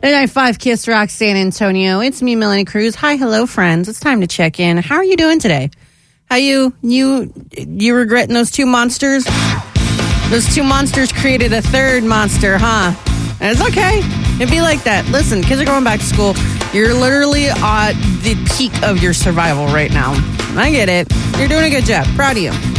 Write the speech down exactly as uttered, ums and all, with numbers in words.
ninety-five Kiss Rock San Antonio. It's me, Melanie Cruz. Hi, hello, friends. It's time to check in. How are you doing today? How you you you regretting those two monsters? Those two monsters created a third monster, huh? And it's okay. It'd be like that. Listen, kids are going back to school. You're literally at the peak of your survival right now. I get it. You're doing a good job. Proud of you.